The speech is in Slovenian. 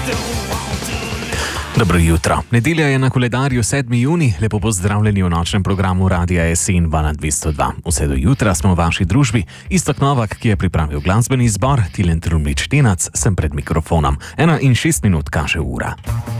Dobro jutro. Nedelja je na koledarju 7. juni. Lepo pozdravljeni v nočnem programu Radia SN 202. Vse do jutra smo v vaši družbi. Iztok Novak, ki je pripravil glasbeni izbor, Tilen Trumlič Tenac, sem pred mikrofonom. 1:06 kaže ura.